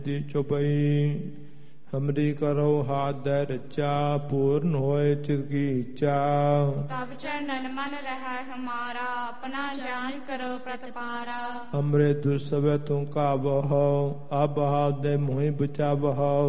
दी चौपई हमरी करो हाथ दे रचा पूर्ण होए चिरकी इच्छा तब चरणन मन रह हमारा अपना जान करो प्रतिपारा हमरे दुस्सवे तू का बहो अब दे मुहि बचा बहो